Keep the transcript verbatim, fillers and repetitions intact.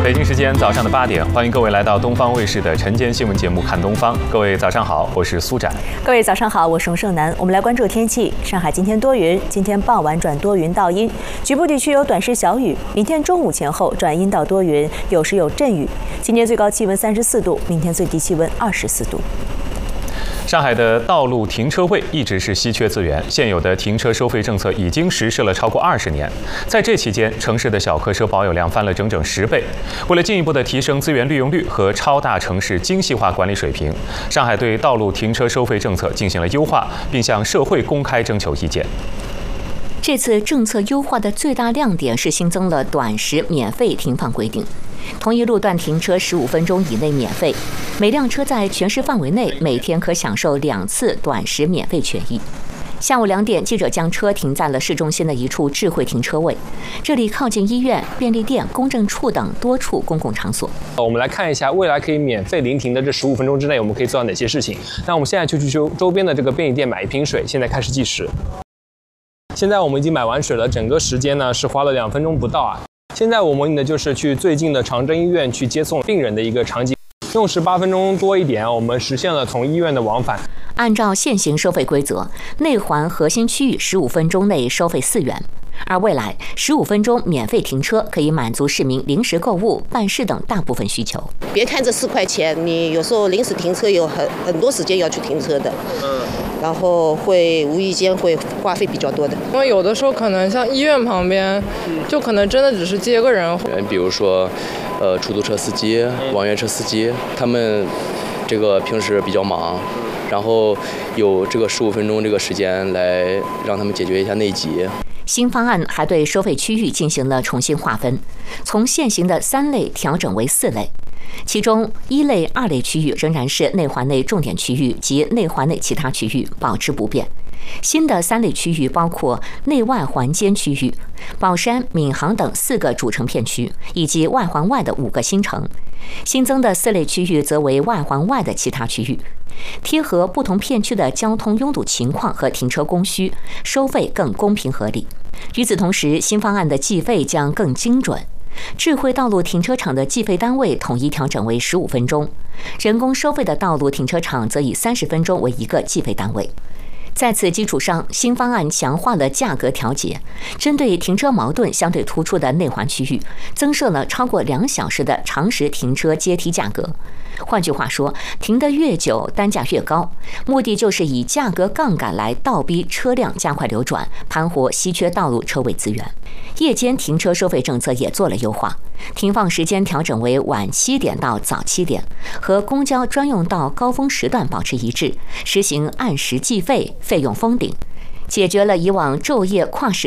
北京时间早上的八点，欢迎各位来到东方卫视的晨间新闻节目《看东方》。各位早上好，我是苏展。 各位早上好，我是洪胜男。我们来关注天气。上海今天多云，今天傍晚转多云到阴，局部地区有短时小雨。明天中午前后转阴到多云，有时有阵雨。今天最高气温三十四度，明天最低气温二十四度。 上海的道路停车位一直是稀缺资源，现有的停车收费政策已经实施了超过二十年。在这期间，城市的小客车保有量翻了整整十倍。为了进一步的提升资源利用率和超大城市精细化管理水平，上海对道路停车收费政策进行了优化，并向社会公开征求意见。 这次政策优化的最大亮点是新增了短时免费停放规定。同一路段停车十五分钟以内免费，每辆车在全市范围内每天可享受两次短时免费权益。下午两点，记者将车停在了市中心的一处智慧停车位，这里靠近医院、便利店、公证处等多处公共场所。 我们来看一下未来可以免费临停的这十五分钟之内，我们可以做到哪些事情。那我们现在就去周周边的这个便利店买一瓶水，现在开始计时。现在我们已经买完水了，整个时间呢是花了两分钟不到啊。现在我模拟的就是去最近的长征医院去接送病人的一个场景，用时八分钟多一点，我们实现了从医院的往返。 按照现行收费规则，内环核心区域十五分钟内收费四元，而未来十五分钟免费停车可以满足市民临时购物、办事等大部分需求。 别看这四块钱，你有时候临时停车有很很多时间要去停车的。嗯。然后会无意间会花费比较多的， 因为有的时候可能像医院旁边，就可能真的只是接个人。 比如说，呃，出租车司机、网约车司机，他们这个平时比较忙，然后有这个十五分钟这个时间来让他们解决一下内急。 新方案还对收费区域进行了重新划分，从现行的三类调整为四类。其中一类、二类区域仍然是内环内重点区域及内环内其他区域，保持不变。新的三类区域包括内外环间区域、宝山、闵行等四个主城片区，以及外环外的五个新城。新增的四类区域则为外环外的其他区域，贴合不同片区的交通拥堵情况和停车供需，收费更公平合理。与此同时，新方案的计费将更精准。智慧道路停车场的计费单位统一调整为十五分钟，人工收费的道路停车场则以三十分钟为一个计费单位。在此基础上，新方案强化了价格调节，针对停车矛盾相对突出的内环区域，增设了超过两小时的常时停车阶梯价格。换句话说，停得越久，单价越高，目的就是以价格杠杆来倒逼车辆加快流转，盘活稀缺道路车位资源。夜间停车收费政策也做了优化，停放时间调整为晚七点到早七点，和公交专用道高峰时段保持一致，实行按时计费，费用封顶，解决了以往昼夜跨时